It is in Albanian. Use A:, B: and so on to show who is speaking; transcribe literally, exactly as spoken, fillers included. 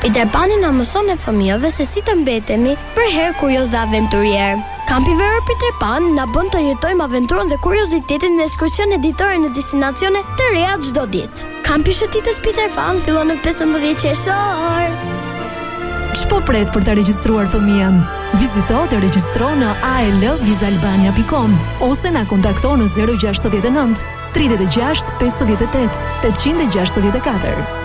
A: Peter Pani na mëson e fëmijëve se si të mbetemi për herë kurioz dhe aventurier. Kampi veror Peter Pan na bën të jetojmë aventurën dhe kuriozitetin me ekskursione ditore në destinacione të reja çdo ditë. Kampi shëtitës Peter Pan fillon në pesëmbëdhjetë qershor.
B: Ç'po pret për të regjistruar fëmijën? Vizito dhe regjistro në a e l viza albania pikë com ose na kontakto në zero gjasht nënt tridhjetë e gjashtë pesëdhjetë e tetë tetëqind e gjashtëdhjetë e katër.